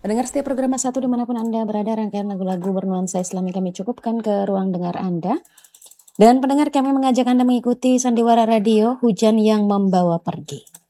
Pendengar setiap program satu dimanapun Anda berada, rangkaian lagu-lagu bernuansa Islami kami cukupkan ke ruang dengar Anda. Dan pendengar kami mengajak Anda mengikuti Sandiwara Radio, Hujan yang Membawa Pergi.